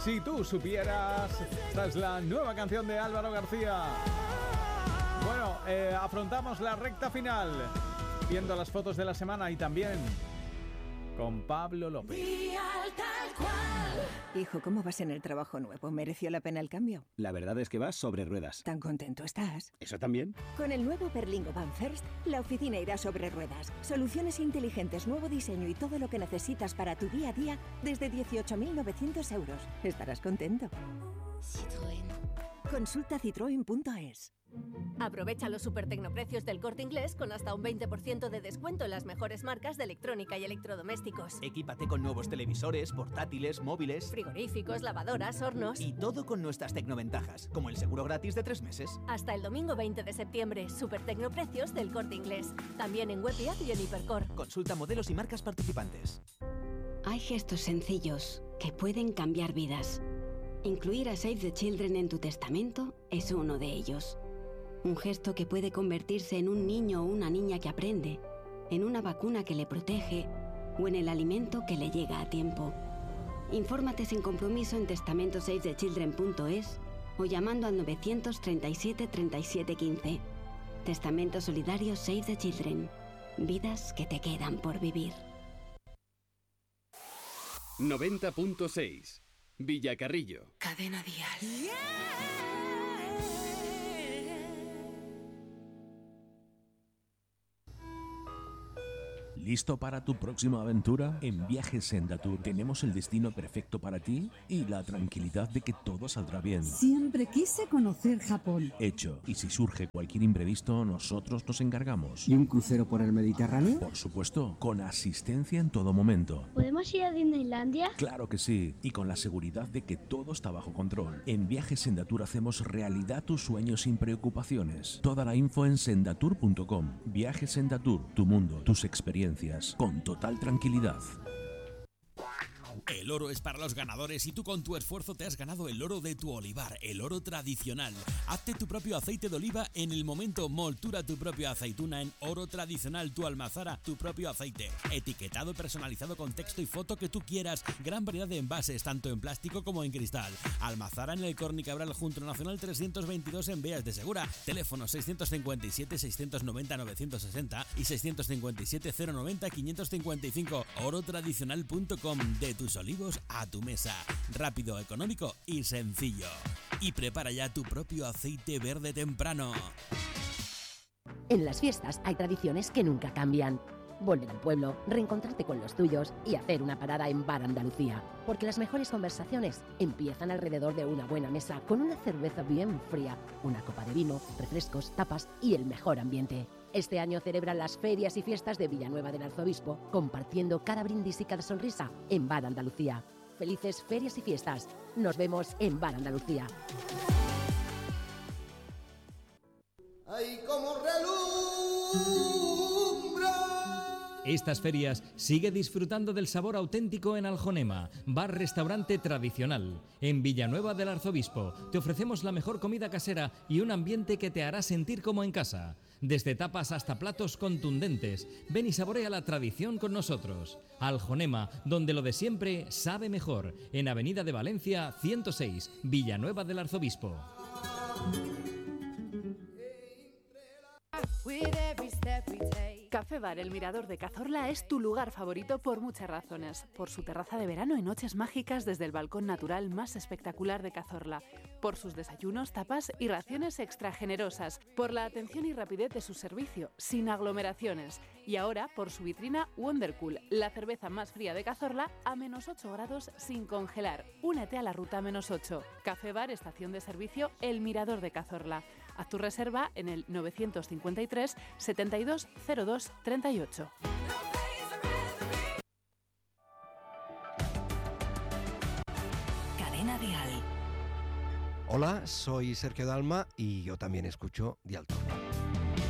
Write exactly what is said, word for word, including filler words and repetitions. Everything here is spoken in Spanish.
Si tú supieras. Esta es la nueva canción de Álvaro García. Bueno, eh, afrontamos la recta final, viendo las fotos de la semana y también con Pablo López. Hijo, ¿cómo vas en el trabajo nuevo? ¿Mereció la pena el cambio? La verdad es que vas sobre ruedas. ¿Tan contento estás? ¿Eso también? Con el nuevo Berlingo Van First, la oficina irá sobre ruedas. Soluciones inteligentes, nuevo diseño y todo lo que necesitas para tu día a día desde dieciocho mil novecientos euros. Estarás contento. Citroën. Consulta citroen punto es. Aprovecha los super tecnoprecios del Corte Inglés con hasta un veinte por ciento de descuento en las mejores marcas de electrónica y electrodomésticos. Equípate con nuevos televisores, portátiles, móviles, frigoríficos, lavadoras, hornos. Y todo con nuestras tecnoventajas, como el seguro gratis de tres meses. Hasta el domingo veinte de septiembre, super tecnoprecios del Corte Inglés. También en web y app y en Hipercor. Consulta modelos y marcas participantes. Hay gestos sencillos que pueden cambiar vidas. Incluir a Save the Children en tu testamento es uno de ellos. Un gesto que puede convertirse en un niño o una niña que aprende, en una vacuna que le protege o en el alimento que le llega a tiempo. Infórmate sin compromiso en testamento save the children punto es o llamando al novecientos treinta y siete treinta y siete quince. Testamento solidario Save the Children. Vidas que te quedan por vivir. noventa punto seis Villacarrillo. Cadena Dial. ¿Listo para tu próxima aventura? En Viajes Sendatur tenemos el destino perfecto para ti y la tranquilidad de que todo saldrá bien. Siempre quise conocer Japón. Hecho. Y si surge cualquier imprevisto, nosotros nos encargamos. ¿Y un crucero por el Mediterráneo? Por supuesto, con asistencia en todo momento. ¿Podemos ir a Disneylandia? Claro que sí, y con la seguridad de que todo está bajo control. En Viajes Sendatur hacemos realidad tus sueños sin preocupaciones. Toda la info en sendatur punto com. Viajes Sendatur, tu mundo, tus experiencias. Con total tranquilidad. El oro es para los ganadores y tú con tu esfuerzo te has ganado el oro de tu olivar, el oro tradicional. Hazte tu propio aceite de oliva en el momento, moltura tu propia aceituna en oro tradicional, tu almazara, tu propio aceite. Etiquetado personalizado con texto y foto que tú quieras. Gran variedad de envases, tanto en plástico como en cristal. Almazara en el Corni Cabral junto a Nacional trescientos veintidós en Beas de Segura. Teléfono seiscientos cincuenta y siete seiscientos noventa novecientos sesenta y seiscientos cincuenta y siete cero noventa quinientos cincuenta y cinco. oro tradicional punto com. De tus olivos a tu mesa. Rápido, económico y sencillo. Y prepara ya tu propio aceite verde temprano. En las fiestas hay tradiciones que nunca cambian. Volver al pueblo, reencontrarte con los tuyos y hacer una parada en Bar Andalucía. Porque las mejores conversaciones empiezan alrededor de una buena mesa con una cerveza bien fría, una copa de vino, refrescos, tapas y el mejor ambiente. Este año celebran las ferias y fiestas de Villanueva del Arzobispo, compartiendo cada brindis y cada sonrisa en Bar Andalucía. Felices ferias y fiestas. Nos vemos en Bar Andalucía. ¡Ay, como relumbra! Estas ferias sigue disfrutando del sabor auténtico en Aljonema, bar-restaurante tradicional. En Villanueva del Arzobispo te ofrecemos la mejor comida casera y un ambiente que te hará sentir como en casa. Desde tapas hasta platos contundentes, ven y saborea la tradición con nosotros. Aljonema, donde lo de siempre sabe mejor, en Avenida de Valencia ciento seis, Villanueva del Arzobispo. Café Bar El Mirador de Cazorla es tu lugar favorito por muchas razones. Por su terraza de verano y noches mágicas desde el balcón natural más espectacular de Cazorla. Por sus desayunos, tapas y raciones extra generosas. Por la atención y rapidez de su servicio, sin aglomeraciones. Y ahora por su vitrina Wondercool, la cerveza más fría de Cazorla a menos ocho grados sin congelar. Únete a la ruta menos ocho. Café Bar, estación de servicio El Mirador de Cazorla. Haz tu reserva en el novecientos cincuenta y tres, setenta y dos, cero dos, treinta y ocho. Cadena Dial. Hola, soy Sergio Dalma y yo también escucho Dial Top.